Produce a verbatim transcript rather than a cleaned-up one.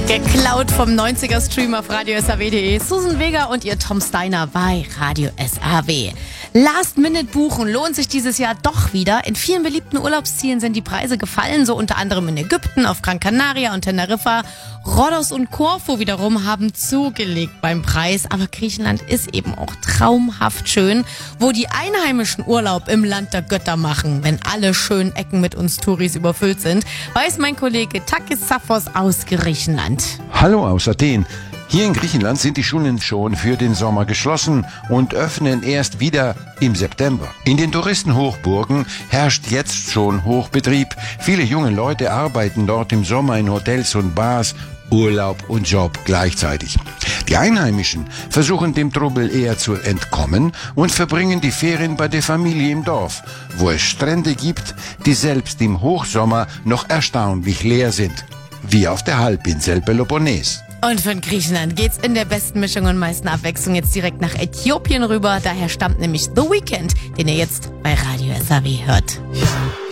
Geklaut vom neunziger-Stream auf radio S A W punkt de. Susan Vega und ihr Tom Steiner bei Radio S A W. Last-Minute-Buchen lohnt sich dieses Jahr doch wieder. In vielen beliebten Urlaubszielen sind die Preise gefallen, so unter anderem in Ägypten, auf Gran Canaria und Teneriffa. Rhodos und Korfu wiederum haben zugelegt beim Preis. Aber Griechenland ist eben auch traumhaft schön, wo die Einheimischen Urlaub im Land der Götter machen, wenn alle schönen Ecken mit uns Touris überfüllt sind, weiß mein Kollege Takis Saphos aus Griechenland. Hallo aus Athen. Hier in Griechenland sind die Schulen schon für den Sommer geschlossen und öffnen erst wieder im September. In den Touristenhochburgen herrscht jetzt schon Hochbetrieb. Viele junge Leute arbeiten dort im Sommer in Hotels und Bars, Urlaub und Job gleichzeitig. Die Einheimischen versuchen dem Trubel eher zu entkommen und verbringen die Ferien bei der Familie im Dorf, wo es Strände gibt, die selbst im Hochsommer noch erstaunlich leer sind, wie auf der Halbinsel Peloponnes. Und von Griechenland geht's in der besten Mischung und meisten Abwechslung jetzt direkt nach Äthiopien rüber. Daher stammt nämlich The Weeknd, den ihr jetzt bei Radio S A W hört.